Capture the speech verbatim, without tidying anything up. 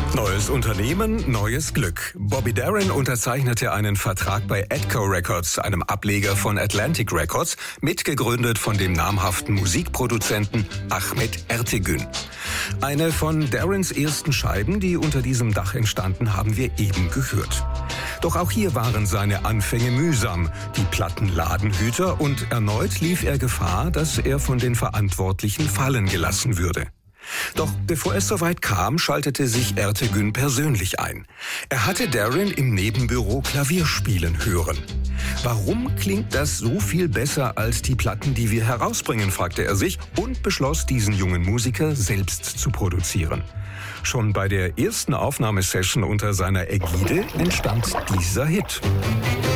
Neues Unternehmen, neues Glück. Bobby Darin unterzeichnete einen Vertrag bei Atco Records, einem Ableger von Atlantic Records, mitgegründet von dem namhaften Musikproduzenten Ahmet Ertegün. Eine von Darins ersten Scheiben, die unter diesem Dach entstanden, haben wir eben gehört. Doch auch hier waren seine Anfänge mühsam, die Plattenladenhüter, und erneut lief er Gefahr, dass er von den Verantwortlichen fallen gelassen würde. Doch bevor es soweit kam, schaltete sich Ertegün persönlich ein. Er hatte Darin im Nebenbüro Klavier spielen hören. Warum klingt das so viel besser als die Platten, die wir herausbringen, fragte er sich und beschloss, diesen jungen Musiker selbst zu produzieren. Schon bei der ersten Aufnahmesession unter seiner Ägide entstand dieser Hit.